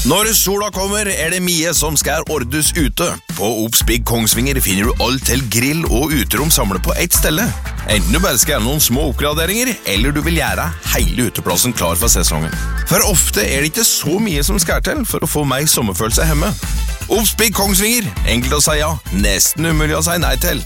Når sola kommer, det mye som skal ordnes ute. På Obs Big Kongsvinger finner du alt til grill og uterom samlet på ett stelle. Enten du bare skal gjøre noen små oppgraderinger, eller du vil gjøre hele uteplassen klar for sesongen. For ofte det ikke så mye som skal til for å få meg sommerfølelse hjemme. Obs Big Kongsvinger, enkelt å si ja, nesten umulig å si nei til.